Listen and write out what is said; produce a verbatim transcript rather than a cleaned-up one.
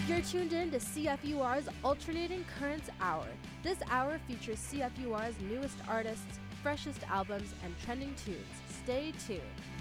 You're tuned in to C F U R's Alternating Currents Hour. This hour features C F U R's newest artists, freshest albums, and trending tunes. Stay tuned.